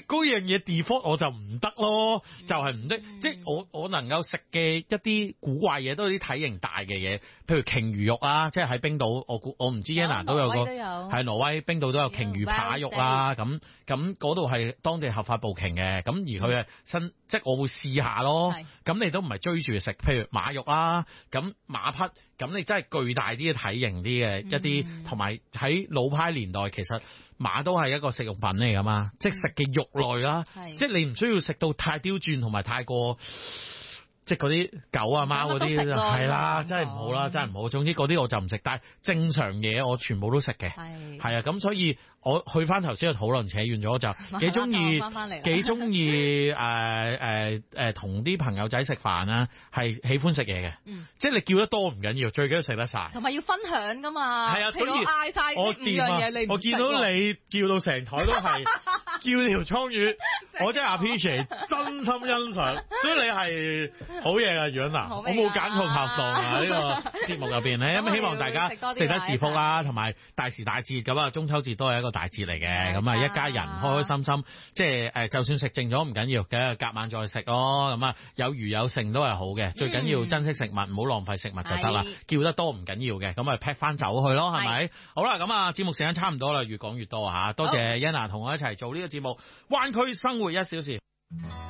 嗰樣嘢 default 我就唔得咯，就係唔得。即係我能夠食嘅一啲古怪嘢，都係啲體型大嘅嘢，譬如鯨魚肉啊，即係喺冰島，我唔知 Yana 都有個係挪威冰島都有鯨魚扒肉啦，咁嗰度係當地合法捕鯨嘅，咁而佢係即係我會試下咯。咁你都唔係追住食，譬如馬肉啦，咁馬匹，咁你真係巨大啲嘅體型啲嘅一啲，同埋喺老派年代其實馬都係一個食用品嚟噶嘛，即係食嘅肉類啦，即係你唔需要食到太刁鑽同埋太過。即係嗰啲狗啊貓嗰啲係啦，真係唔好啦，真係唔好。總之嗰啲我就唔食，但係正常嘢我全部都食嘅。係啊，咁所以我去翻頭先嘅討論扯遠咗，就幾中意同啲朋友仔食飯啊，係喜歡食嘢嘅。即係你叫得多唔緊要，最緊要食得晒。同埋要分享噶嘛。係啊，所以我嗌晒呢5樣嘢，你我見到你叫到成台都係叫條倉魚，我真係 appreciate， 真心欣賞。所以你係。好嘢啊，楊娜，我冇揀錯拍檔啊！呢個節目入邊咧，咁希望大家食得是福啦，同埋大時大節咁啊，中秋節都係一個大節嚟嘅，咁啊一家人開開心心，即係就算食剩咗唔緊要嘅，夾晚再食咯，咁啊有餘有剩都係好嘅，最緊要珍惜食物，唔好浪費食物就得啦。叫得多唔緊要嘅，咁啊劈翻走去咯，係咪？好啦，咁啊節目時間差唔多啦，越講越多嚇，多謝 Yana 同我一齊做呢個節目，灣區生活1小時。